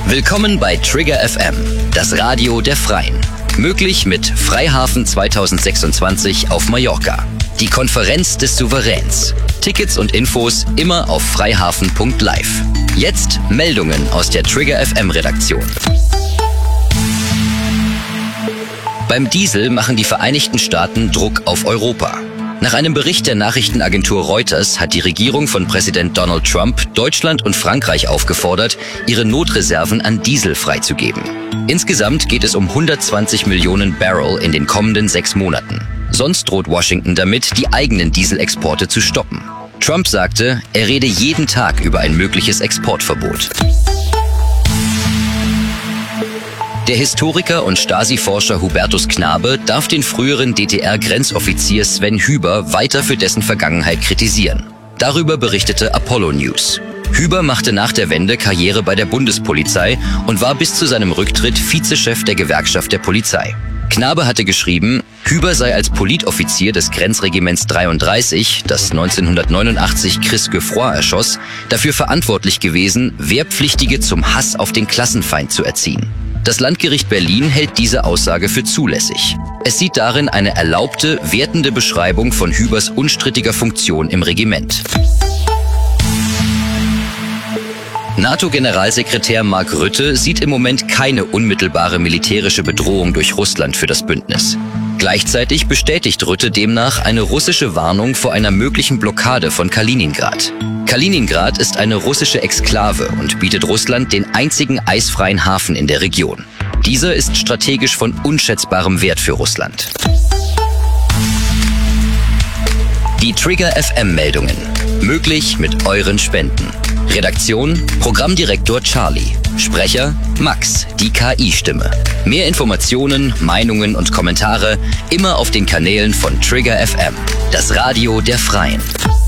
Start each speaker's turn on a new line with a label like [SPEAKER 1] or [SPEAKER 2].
[SPEAKER 1] Willkommen bei Trigger FM, das Radio der Freien. Möglich mit Freihafen 2026 auf Mallorca. Die Konferenz des Souveräns. Tickets und Infos immer auf freihafen.live. Jetzt Meldungen aus der Trigger FM Redaktion. Beim Diesel machen die Vereinigten Staaten Druck auf Europa. Nach einem Bericht der Nachrichtenagentur Reuters hat die Regierung von Präsident Donald Trump Deutschland und Frankreich aufgefordert, ihre Notreserven an Diesel freizugeben. Insgesamt geht es um 120 Millionen Barrel in den kommenden 6 Monaten. Sonst droht Washington damit, die eigenen Dieselexporte zu stoppen. Trump sagte, er rede jeden Tag über ein mögliches Exportverbot. Der Historiker und Stasi-Forscher Hubertus Knabe darf den früheren DDR-Grenzoffizier Sven Hüber weiter für dessen Vergangenheit kritisieren. Darüber berichtete Apollo News. Hüber machte nach der Wende Karriere bei der Bundespolizei und war bis zu seinem Rücktritt Vizechef der Gewerkschaft der Polizei. Knabe hatte geschrieben, Hüber sei als Politoffizier des Grenzregiments 33, das 1989 Chris Geoffroy erschoss, dafür verantwortlich gewesen, Wehrpflichtige zum Hass auf den Klassenfeind zu erziehen. Das Landgericht Berlin hält diese Aussage für zulässig. Es sieht darin eine erlaubte, wertende Beschreibung von Hübers unstrittiger Funktion im Regiment. NATO-Generalsekretär Mark Rutte sieht im Moment keine unmittelbare militärische Bedrohung durch Russland für das Bündnis. Gleichzeitig bestätigt Rutte demnach eine russische Warnung vor einer möglichen Blockade von Kaliningrad. Kaliningrad ist eine russische Exklave und bietet Russland den einzigen eisfreien Hafen in der Region. Dieser ist strategisch von unschätzbarem Wert für Russland. Die Trigger FM-Meldungen. Möglich mit euren Spenden. Redaktion: Programmdirektor Charlie. Sprecher: Max, die KI-Stimme. Mehr Informationen, Meinungen und Kommentare immer auf den Kanälen von Trigger FM, das Radio der Freien.